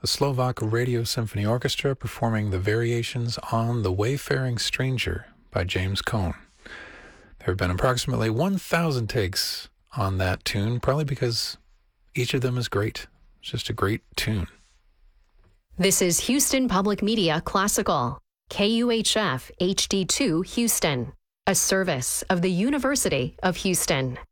the Slovak Radio Symphony Orchestra performing the variations on The Wayfaring Stranger by James Cohn. There have been approximately 1,000 takes on that tune, probably because each of them is great. It's just a great tune. This is Houston Public Media Classical, KUHF HD2 Houston, a service of the University of Houston.